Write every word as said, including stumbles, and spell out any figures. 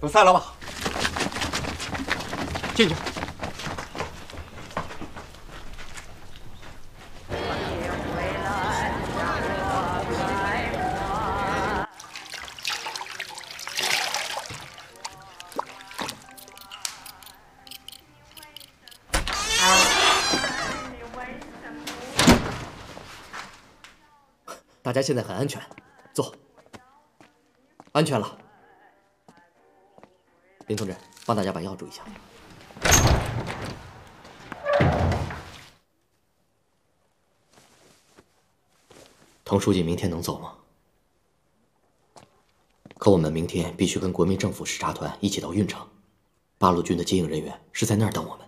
散了吧，进去。 大家现在很安全，坐。安全了。林同志，帮大家把药注一下。童书记明天能走吗？可我们明天必须跟国民政府视察团一起到运城，八路军的接应人员是在那儿等我们。